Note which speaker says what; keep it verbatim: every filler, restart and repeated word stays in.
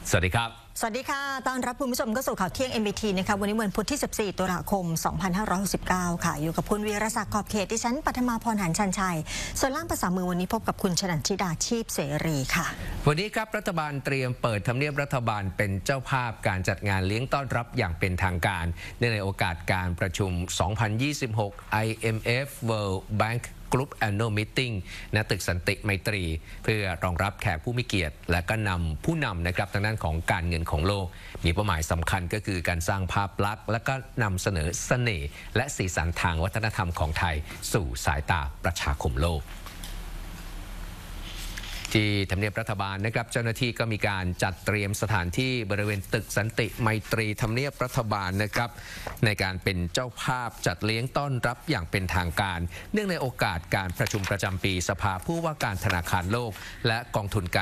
Speaker 1: สวัสดีครับ
Speaker 2: สวัสดีค่ะต้อนรับคุณผู้ชมเข้าสู่ข่าวเที่ยง เอ็ม บี ที นะคะวันนี้วันพุธที่ สิบสี่ ตุลาคม สองพันห้าร้อยหกสิบเก้า ค่ะอยู่กับคุณวีรศักดิ์ขอบเขตดิฉันปัทมาพรหันชันชัยส่วนล่างภาษามือวันนี้พบกับคุณชนันชิดาชีพเสรีค่ะ
Speaker 1: วันนี้ครับรัฐบาลเตรียมเปิดทำเนียบรัฐบาลเป็นเจ้าภาพการจัดงานเลี้ยงต้อนรับอย่างเป็นทางการเนื่องในโอกาสการประชุม สองพันยี่สิบหก ไอ เอ็ม เอฟ World Bank Group Annual Meeting ณ ตึกสันติไมตรีเพื่อรองรับแขกผู้มีเกียรติและก็นำผู้นำนะครับทางด้านของการเงินของโลกมีเป้าหมายสำคัญก็คือการสร้างภาพลักษณ์และก็นำเสนอเสน่ห์และสีสันทางวัฒนธรรมของไทยสู่สายตาประชาคมโลกที่ทำเนียบรัฐบาลนะครับเจ้าหน้าที่ก็มีการจัดเตรียมสถานที่บริเวณตึกสันติไมตรีทำเนียบรัฐบาลนะครับในการเป็นเจ้าภาพจัดเลี้ยงต้อนรับอย่างเป็นทางการเนื่องในโอกาสการประชุมประจำปีสภาผู้ว่าการธนาคารโลกและกองทุนการ